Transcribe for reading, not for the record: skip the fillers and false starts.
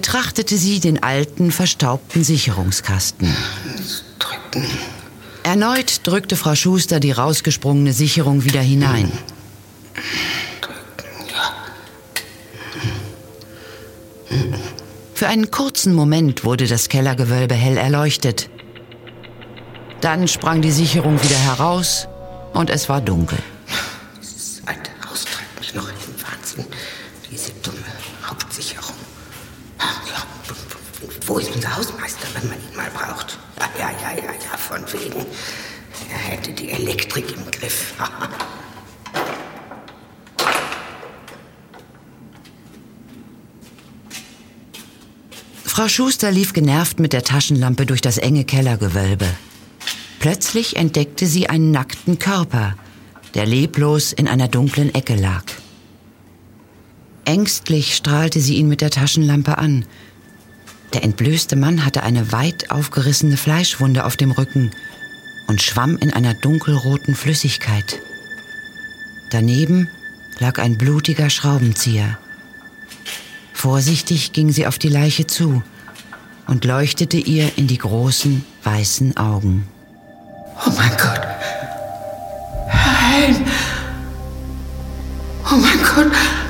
betrachtete sie den alten, verstaubten Sicherungskasten. Drücken. Erneut drückte Frau Schuster die rausgesprungene Sicherung wieder hinein. Drücken, ja. Für einen kurzen Moment wurde das Kellergewölbe hell erleuchtet. Dann sprang die Sicherung wieder heraus und es war dunkel. Dieses alte Haus treibt mich noch in den Wahnsinn. Diese dumme Hauptsicherung. Ja, wo ist unser Hausmeister, wenn man ihn mal braucht? Ja, von wegen. Er hätte die Elektrik im Griff. Frau Schuster lief genervt mit der Taschenlampe durch das enge Kellergewölbe. Plötzlich entdeckte sie einen nackten Körper, der leblos in einer dunklen Ecke lag. Ängstlich strahlte sie ihn mit der Taschenlampe an. Der entblößte Mann hatte eine weit aufgerissene Fleischwunde auf dem Rücken und schwamm in einer dunkelroten Flüssigkeit. Daneben lag ein blutiger Schraubenzieher. Vorsichtig ging sie auf die Leiche zu und leuchtete ihr in die großen, weißen Augen. Oh mein Gott. Nein. Oh mein Gott.